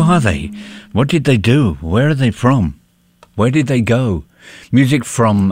are they? What did they do? Where are they from? Where did they go? Music from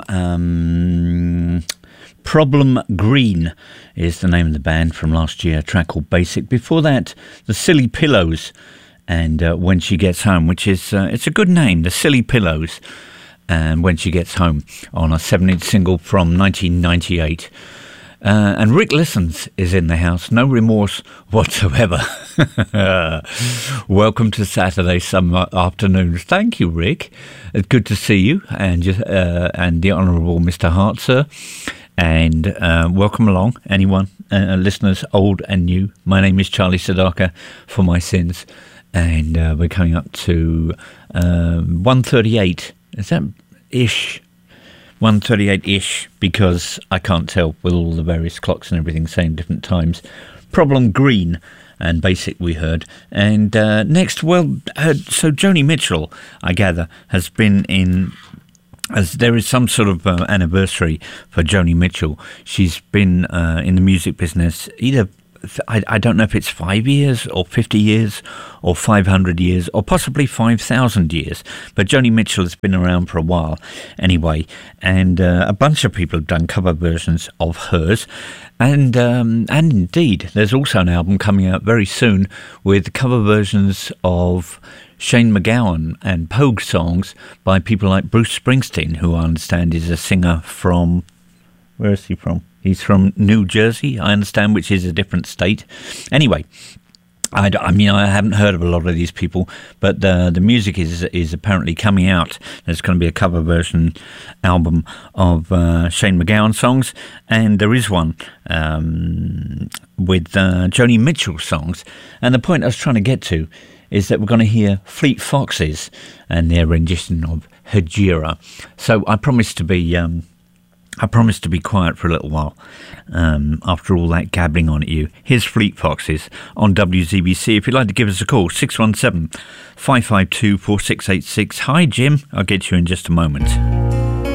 Problem Green is the name of the band from last year, a track called Basic. Before that, The Silly Pillows and When She Gets Home, which is, it's a good name, The Silly Pillows and When She Gets Home, on a 7-inch single from 1998. And Rick Listens is in the house, no remorse whatsoever. Welcome to Saturday summer afternoons. Thank you, Rick. It's good to see you and the Honourable Mr. Hart, sir. And welcome along, anyone, listeners old and new. My name is Charlie Sadaka, for my sins, and we're coming up to 1:38. Is that ish? 1:38-ish, because I can't tell with all the various clocks and everything saying different times. Problem Green and Basic we heard. And next, so Joni Mitchell, I gather, has been in, as there is some sort of anniversary for Joni Mitchell. She's been in the music business either, I don't know if it's 5 years or 50 years or 500 years or possibly 5,000 years. But Joni Mitchell has been around for a while anyway. And a bunch of people have done cover versions of hers. And indeed, there's also an album coming out very soon with cover versions of Shane MacGowan and Pogue songs by people like Bruce Springsteen, who I understand is a singer from... Where is he from? He's from New Jersey, I understand, which is a different state. Anyway, I haven't heard of a lot of these people, but the music is apparently coming out. There's going to be a cover version album of Shane MacGowan songs, and there is one with Joni Mitchell songs. And the point I was trying to get to is that we're going to hear Fleet Foxes and their rendition of Hejira. So I promised to be quiet for a little while after all that gabbling on at you. Here's Fleet Foxes on WZBC. If you'd like to give us a call, 617-552-4686. Hi, Jim. I'll get you in just a moment.